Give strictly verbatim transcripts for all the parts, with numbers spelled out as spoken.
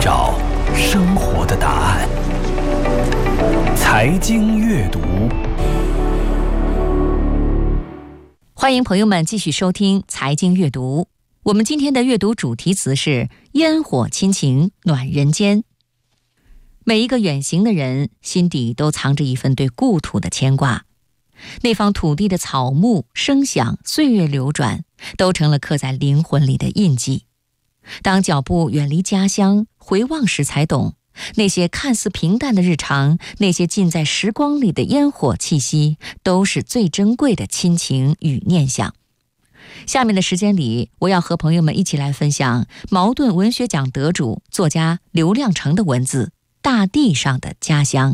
找生活的答案。财经阅读， 欢迎朋友们继续收听财经阅读。我们今天的阅读主题词是烟火亲情暖人间。每一个远行的人心底都藏着一份对故土的牵挂，那方土地的草木声响，岁月流转，都成了刻在灵魂里的印记。当脚步远离家乡，回望时才懂，那些看似平淡的日常，那些浸在时光里的烟火气息，都是最珍贵的亲情与念想。下面的时间里，我要和朋友们一起来分享茅盾文学奖得主作家刘亮程的文字《大地上的家乡》。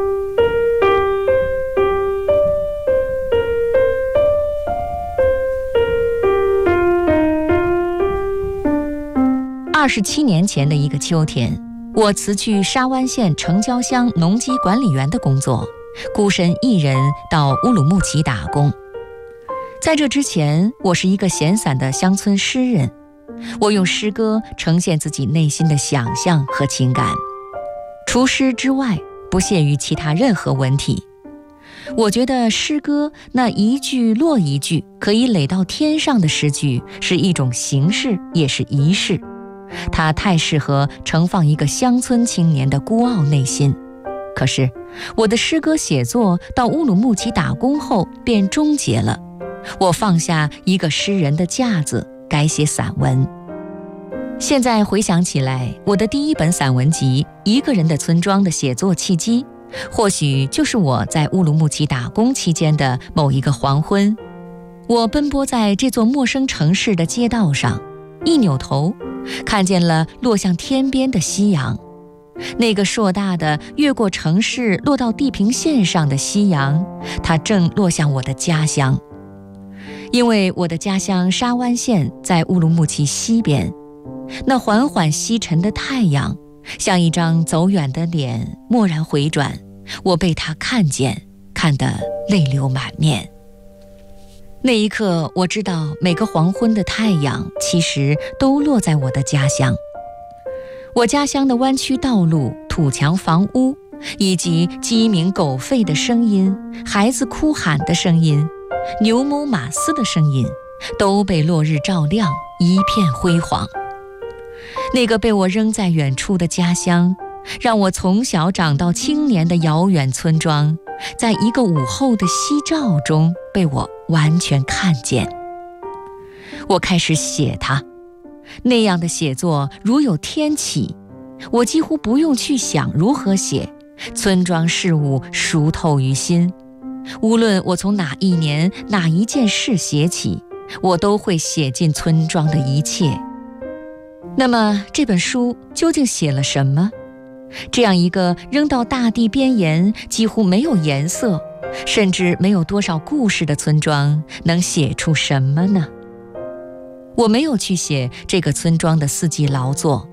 二十七年前的一个秋天，我辞去沙湾县城郊乡农机管理员的工作，孤身一人到乌鲁木齐打工。在这之前，我是一个闲散的乡村诗人，我用诗歌呈现自己内心的想象和情感，除诗之外，不屑于其他任何文体。我觉得诗歌那一句落一句可以垒到天上的诗句，是一种形式，也是仪式。它太适合盛放一个乡村青年的孤傲内心。可是我的诗歌写作到乌鲁木齐打工后便终结了，我放下一个诗人的架子，改写散文。现在回想起来，我的第一本散文集《一个人的村庄》的写作契机，或许就是我在乌鲁木齐打工期间的某一个黄昏。我奔波在这座陌生城市的街道上，一扭头看见了落向天边的夕阳，那个硕大的越过城市落到地平线上的夕阳，它正落向我的家乡。因为我的家乡沙湾县在乌鲁木齐西边，那缓缓西沉的太阳像一张走远的脸，蓦然回转，我被它看见，看得泪流满面。那一刻，我知道每个黄昏的太阳其实都落在我的家乡。我家乡的弯曲道路、土墙房屋，以及鸡鸣狗吠的声音、孩子哭喊的声音、牛某马嘶的声音，都被落日照亮，一片辉煌。那个被我扔在远处的家乡，让我从小长到青年的遥远村庄，在一个午后的夕照中被我完全看见。我开始写它，那样的写作如有天启，我几乎不用去想如何写，村庄事务熟透于心。无论我从哪一年哪一件事写起，我都会写进村庄的一切。那么这本书究竟写了什么？这样一个扔到大地边沿，几乎没有颜色，甚至没有多少故事的村庄，能写出什么呢？我没有去写这个村庄的四季劳作，